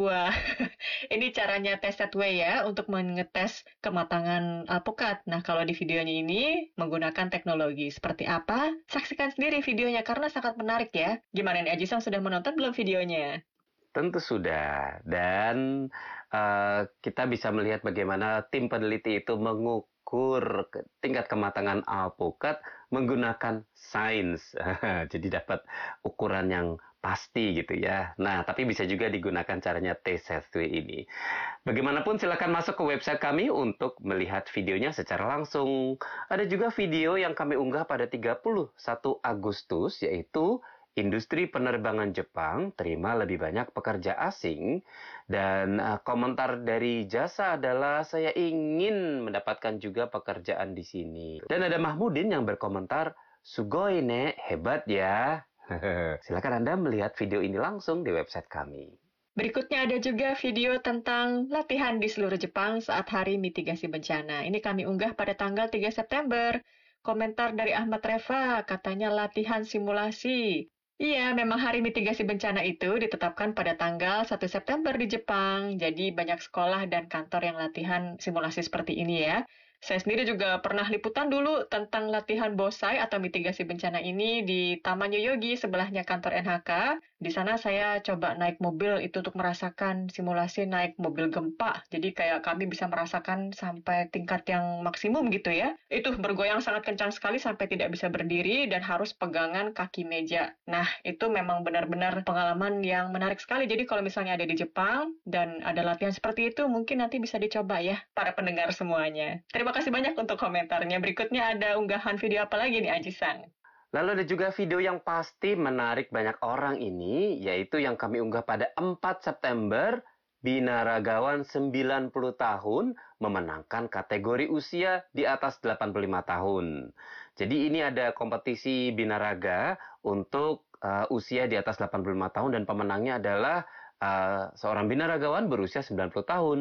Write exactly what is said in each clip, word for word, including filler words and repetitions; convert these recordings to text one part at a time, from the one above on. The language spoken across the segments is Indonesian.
Wah, ini caranya test that way ya, untuk mengetes kematangan alpukat. Nah, kalau di videonya ini menggunakan teknologi seperti apa? Saksikan sendiri videonya karena sangat menarik ya. Gimana nih, Ajisang sudah menonton belum videonya? Tentu sudah, dan eh, kita bisa melihat bagaimana tim peneliti itu mengukur ke- tingkat kematangan alpukat menggunakan sains. Jadi dapat ukuran yang pasti gitu ya. Nah, tapi bisa juga digunakan caranya T-Sethway ini. Bagaimanapun silakan masuk ke website kami untuk melihat videonya secara langsung. Ada juga video yang kami unggah pada tiga puluh satu Agustus, yaitu industri penerbangan Jepang terima lebih banyak pekerja asing, dan uh, komentar dari Jasa adalah saya ingin mendapatkan juga pekerjaan di sini. Dan ada Mahmudin yang berkomentar, sugoi ne, hebat ya. Silakan Anda melihat video ini langsung di website kami. Berikutnya ada juga video tentang latihan di seluruh Jepang saat Hari Mitigasi Bencana. Ini kami unggah pada tanggal tiga September. Komentar dari Ahmad Reva, katanya latihan simulasi. Iya, memang Hari Mitigasi Bencana itu ditetapkan pada tanggal satu September di Jepang. Jadi banyak sekolah dan kantor yang latihan simulasi seperti ini ya. Saya sendiri juga pernah liputan dulu tentang latihan bonsai atau mitigasi bencana ini di Taman Yoyogi sebelahnya kantor N H K. Di sana saya coba naik mobil itu untuk merasakan simulasi naik mobil gempa. Jadi kayak kami bisa merasakan sampai tingkat yang maksimum gitu ya. Itu bergoyang sangat kencang sekali sampai tidak bisa berdiri dan harus pegangan kaki meja. Nah, itu memang benar-benar pengalaman yang menarik sekali. Jadi kalau misalnya ada di Jepang dan ada latihan seperti itu, mungkin nanti bisa dicoba ya para pendengar semuanya. Terima kasih banyak untuk komentarnya. Berikutnya ada unggahan video apa lagi nih, Aji-san? Lalu ada juga video yang pasti menarik banyak orang ini, yaitu yang kami unggah pada empat September, binaragawan sembilan puluh tahun memenangkan kategori usia di atas delapan puluh lima tahun. Jadi ini ada kompetisi binaraga untuk uh, usia di atas delapan puluh lima tahun, dan pemenangnya adalah uh, seorang binaragawan berusia sembilan puluh tahun.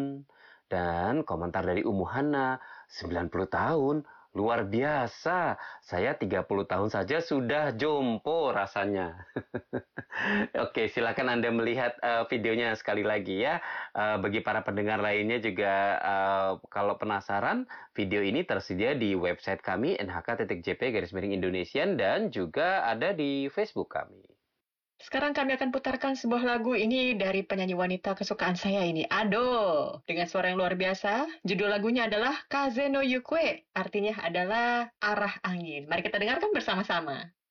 Dan komentar dari Umuhana, sembilan puluh tahun, luar biasa. Saya tiga puluh tahun saja sudah jompo rasanya. Oke, silakan Anda melihat uh, videonya sekali lagi ya. Uh, bagi para pendengar lainnya juga uh, kalau penasaran, video ini tersedia di website kami n h k titik j p garis miring Indonesian dan juga ada di Facebook kami. Sekarang kami akan putarkan sebuah lagu ini dari penyanyi wanita kesukaan saya ini, Ado. Dengan suara yang luar biasa, judul lagunya adalah Kaze no Yukue, artinya adalah arah angin. Mari kita dengarkan bersama-sama.